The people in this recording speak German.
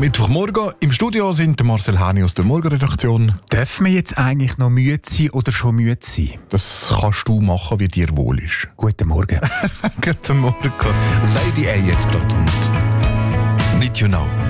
Mittwochmorgen. Im Studio sind Marcel Hani aus der Morgenredaktion. Dürfen wir jetzt eigentlich noch müde sein oder schon müde sein? Das kannst du machen, wie dir wohl ist. Guten Morgen. Guten Morgen. Lady A jetzt gerade und Need You Now.